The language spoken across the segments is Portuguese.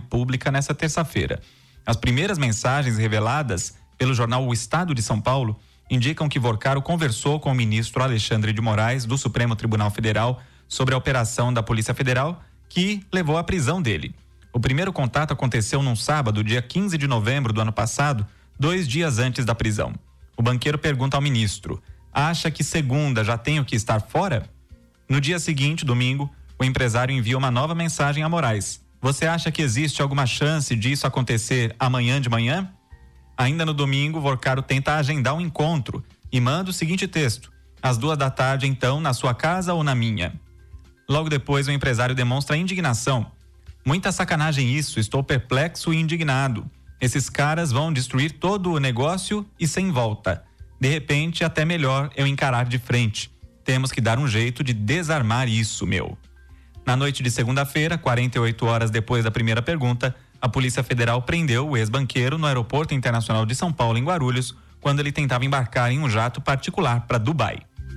pública nesta terça-feira. As primeiras mensagens reveladas pelo jornal O Estado de São Paulo indicam que Vorcaro conversou com o ministro Alexandre de Moraes, do Supremo Tribunal Federal, sobre a operação da Polícia Federal que levou à prisão dele. O primeiro contato aconteceu num sábado, dia 15 de novembro do ano passado, 2 dias antes da prisão. O banqueiro pergunta ao ministro: acha que segunda já tenho que estar fora? No dia seguinte, domingo, o empresário envia uma nova mensagem a Moraes: você acha que existe alguma chance disso acontecer amanhã de manhã? Ainda no domingo, Vorcaro tenta agendar um encontro e manda o seguinte texto: às 14h, então, na sua casa ou na minha? Logo depois, o empresário demonstra indignação. Muita sacanagem isso, estou perplexo e indignado. Esses caras vão destruir todo o negócio e sem volta. De repente, até melhor eu encarar de frente. Temos que dar um jeito de desarmar isso, meu. Na noite de segunda-feira, 48 horas depois da primeira pergunta, a Polícia Federal prendeu o ex-banqueiro no Aeroporto Internacional de São Paulo, em Guarulhos, quando ele tentava embarcar em um jato particular para Dubai.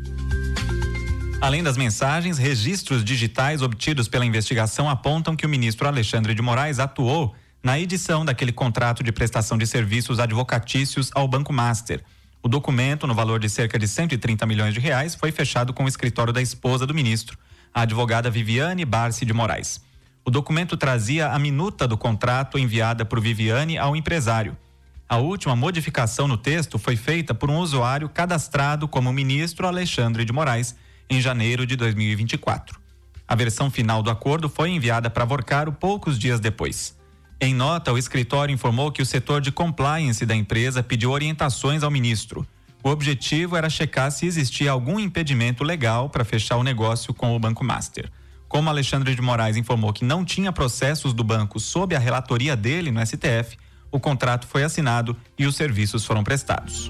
Além das mensagens, registros digitais obtidos pela investigação apontam que o ministro Alexandre de Moraes atuou na edição daquele contrato de prestação de serviços advocatícios ao Banco Master. O documento, no valor de cerca de 130 milhões de reais, foi fechado com o escritório da esposa do ministro, a advogada Viviane Barsi de Moraes. O documento trazia a minuta do contrato enviada por Viviane ao empresário. A última modificação no texto foi feita por um usuário cadastrado como ministro Alexandre de Moraes em janeiro de 2024. A versão final do acordo foi enviada para Vorcaro poucos dias depois. Em nota, o escritório informou que o setor de compliance da empresa pediu orientações ao ministro. O objetivo era checar se existia algum impedimento legal para fechar o negócio com o Banco Master. Como Alexandre de Moraes informou que não tinha processos do banco sob a relatoria dele no STF, o contrato foi assinado e os serviços foram prestados.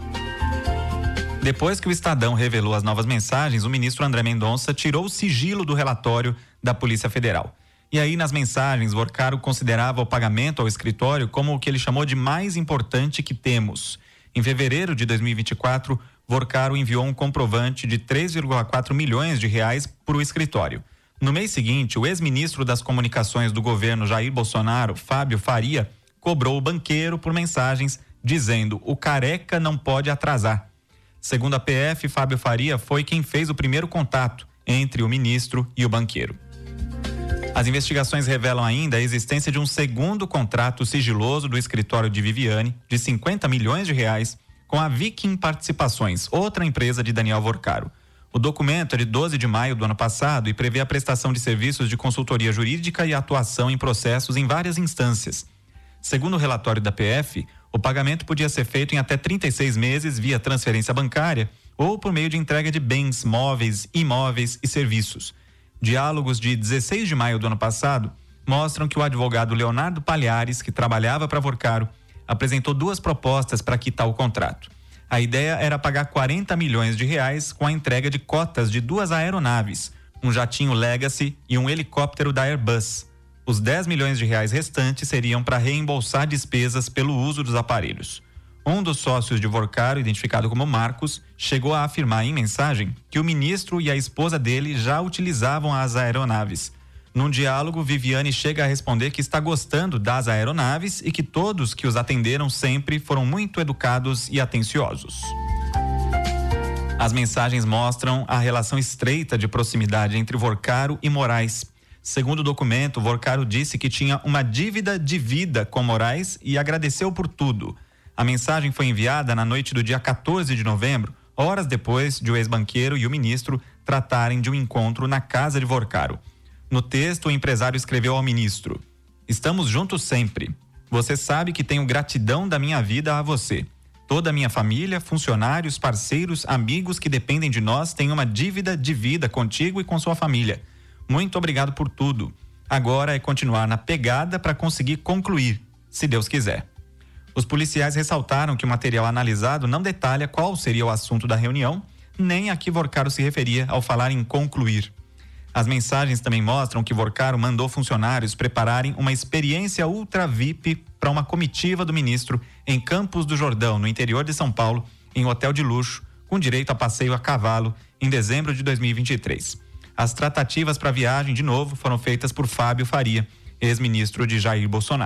Depois que o Estadão revelou as novas mensagens, o ministro André Mendonça tirou o sigilo do relatório da Polícia Federal. E aí, nas mensagens, Vorcaro considerava o pagamento ao escritório como o que ele chamou de mais importante que temos. Em fevereiro de 2024, Vorcaro enviou um comprovante de 3,4 milhões de reais para o escritório. No mês seguinte, o ex-ministro das Comunicações do governo Jair Bolsonaro, Fábio Faria, cobrou o banqueiro por mensagens dizendo: o careca não pode atrasar. Segundo a PF, Fábio Faria foi quem fez o primeiro contato entre o ministro e o banqueiro. As investigações revelam ainda a existência de um segundo contrato sigiloso do escritório de Viviane, de 50 milhões de reais, com a Viking Participações, outra empresa de Daniel Vorcaro. O documento é de 12 de maio do ano passado e prevê a prestação de serviços de consultoria jurídica e atuação em processos em várias instâncias. Segundo o relatório da PF, o pagamento podia ser feito em até 36 meses via transferência bancária ou por meio de entrega de bens, móveis, imóveis e serviços. Diálogos de 16 de maio do ano passado mostram que o advogado Leonardo Palhares, que trabalhava para Vorcaro, apresentou 2 propostas para quitar o contrato. A ideia era pagar 40 milhões de reais com a entrega de cotas de 2 aeronaves, um jatinho Legacy e um helicóptero da Airbus. Os 10 milhões de reais restantes seriam para reembolsar despesas pelo uso dos aparelhos. Um dos sócios de Vorcaro, identificado como Marcos, chegou a afirmar em mensagem que o ministro e a esposa dele já utilizavam as aeronaves. Num diálogo, Viviane chega a responder que está gostando das aeronaves e que todos que os atenderam sempre foram muito educados e atenciosos. As mensagens mostram a relação estreita de proximidade entre Vorcaro e Moraes. Segundo o documento, Vorcaro disse que tinha uma dívida de vida com Moraes e agradeceu por tudo. A mensagem foi enviada na noite do dia 14 de novembro, horas depois de o ex-banqueiro e o ministro tratarem de um encontro na casa de Vorcaro. No texto, o empresário escreveu ao ministro: estamos juntos sempre. Você sabe que tenho gratidão da minha vida a você. Toda a minha família, funcionários, parceiros, amigos que dependem de nós têm uma dívida de vida contigo e com sua família. Muito obrigado por tudo. Agora é continuar na pegada para conseguir concluir, se Deus quiser. Os policiais ressaltaram que o material analisado não detalha qual seria o assunto da reunião, nem a que Vorcaro se referia ao falar em concluir. As mensagens também mostram que Vorcaro mandou funcionários prepararem uma experiência ultra VIP para uma comitiva do ministro em Campos do Jordão, no interior de São Paulo, em um hotel de luxo, com direito a passeio a cavalo, em dezembro de 2023. As tratativas para a viagem, de novo, foram feitas por Fábio Faria, ex-ministro de Jair Bolsonaro.